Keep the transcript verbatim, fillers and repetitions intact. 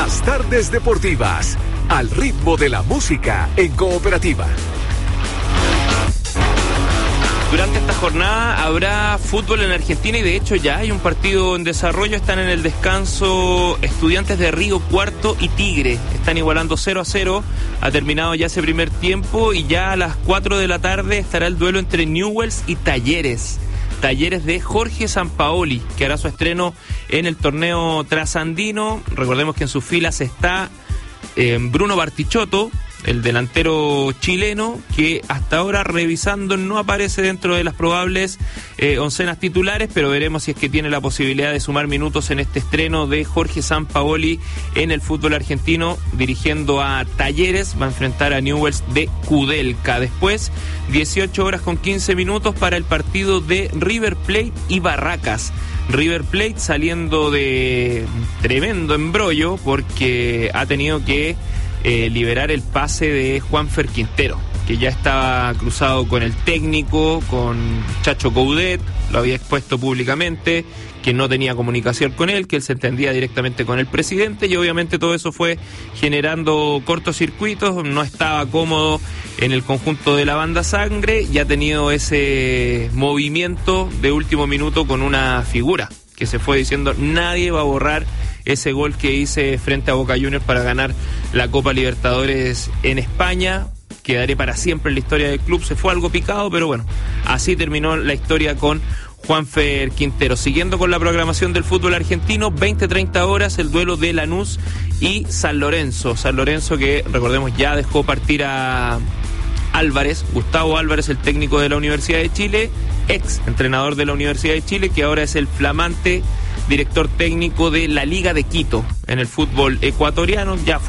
Las tardes deportivas, al ritmo de la música en Cooperativa. Durante esta jornada habrá fútbol en Argentina y de hecho ya hay un partido en desarrollo. Están en el descanso Estudiantes de Río Cuarto y Tigre. Están igualando cero a cero. Ha terminado ya ese primer tiempo y ya a las cuatro de la tarde estará el duelo entre Newell's y Talleres. Talleres de Jorge Sampaoli, que hará su estreno en el torneo trasandino. Recordemos que en sus filas está eh, Bruno Bartichotto, el delantero chileno, que hasta ahora, revisando, no aparece dentro de las probables eh, oncenas titulares, pero veremos si es que tiene la posibilidad de sumar minutos en este estreno de Jorge Sampaoli en el fútbol argentino, dirigiendo a Talleres. Va a enfrentar a Newell's de Kudelka. Después, dieciocho horas con quince minutos para el partido de River Plate y Barracas. River Plate saliendo de tremendo embrollo porque ha tenido que Eh, liberar el pase de Juanfer Quintero, que ya estaba cruzado con el técnico, con Chacho Coudet, lo había expuesto públicamente, que no tenía comunicación con él, que él se entendía directamente con el presidente, y obviamente todo eso fue generando cortocircuitos. No estaba cómodo en el conjunto de la banda Sangre y ha tenido ese movimiento de último minuto con una figura que se fue diciendo: nadie va a borrar ese gol que hice frente a Boca Juniors para ganar la Copa Libertadores en España. Quedaré para siempre en la historia del club. Se fue algo picado, pero bueno, así terminó la historia con Juanfer Quintero. Siguiendo con la programación del fútbol argentino, veinte treinta horas, el duelo de Lanús y San Lorenzo. San Lorenzo que, recordemos, ya dejó partir a Álvarez, Gustavo Álvarez, el técnico de la Universidad de Chile, ex entrenador de la Universidad de Chile, que ahora es el flamante director técnico de la Liga de Quito en el fútbol ecuatoriano. Ya fue